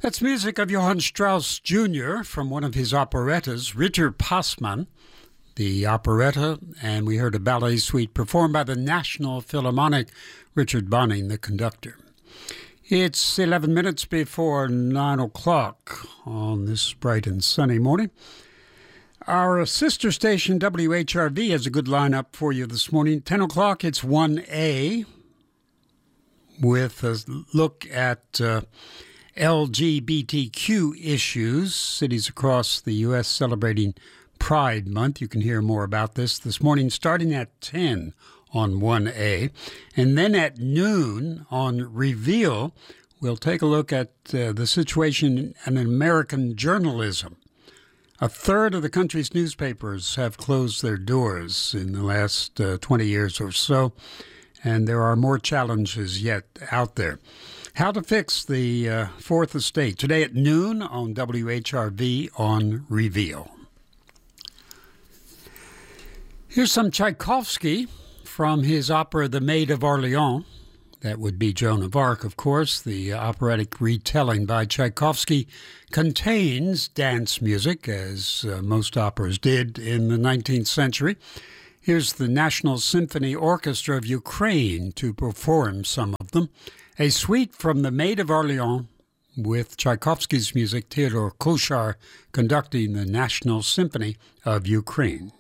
That's music of Johann Strauss Jr. from one of his operettas, Ritter Passmann, the operetta, and we heard a ballet suite performed by the National Philharmonic, Richard Bonning, the conductor. It's 11 minutes before 9 o'clock on this bright and sunny morning. Our sister station, WHRV, has a good lineup for you this morning. 10 o'clock, it's 1A, with a look at LGBTQ issues. Cities across the U.S. celebrating Pride Month. You can hear more about this morning, starting at 10 on 1A. And then at noon on Reveal, we'll take a look at the situation in American journalism. A third of the country's newspapers have closed their doors in the last 20 years or so, and there are more challenges yet out there. How to fix the Fourth Estate, today at noon on WHRV on Reveal. Here's some Tchaikovsky from his opera The Maid of Orleans. That would be Joan of Arc, of course. The operatic retelling by Tchaikovsky contains dance music, as most operas did in the 19th century. Here's the National Symphony Orchestra of Ukraine to perform some of them. A suite from The Maid of Orleans with Tchaikovsky's music, Theodore Koshar conducting the National Symphony of Ukraine.